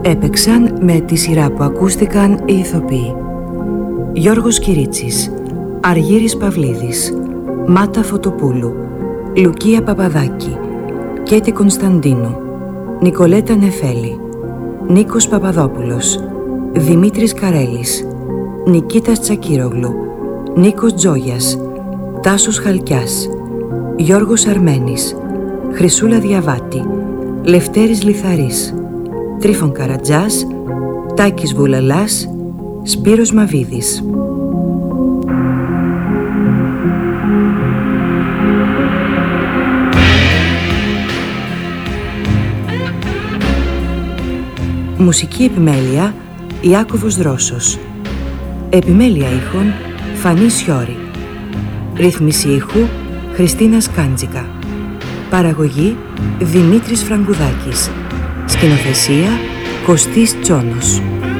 Έπαιξαν με τη σειρά που ακούστηκαν οι ηθοποιοί: Γιώργος Κυρίτσης, Αργύρης Παυλίδης, Μάτα Φωτοπούλου, Λουκία Παπαδάκη, Κέτη Κωνσταντίνου, Νικολέτα Νεφέλη, Νίκος Παπαδόπουλος, Δημήτρης Καρέλης, Νικήτας Τσακύρογλου, Νίκος Τζόγιας, Τάσος Χαλκιάς, Γιώργος Αρμένης, Χρυσούλα Διαβάτη, Λευτέρης Λιθαρής, Τρίφων Καρατζάς, Τάκης Βουλαλάς, Σπύρος Μαβίδης. Μουσική επιμέλεια Ιάκωβος Δρόσος. Επιμέλεια ήχων Φανή Σιώρη. Ρύθμιση ήχου Χριστίνα Σκάντζικα. Παραγωγή Δημήτρης Φραγκουδάκης. Σκηνοθεσία Κωστής Τσόνος.